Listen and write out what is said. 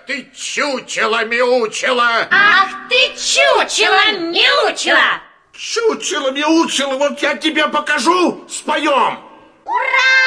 ты чучело-мяучело! Ах ты чучело-мяучело! Чучело-мяучело, вот я тебе покажу, споем! Ура!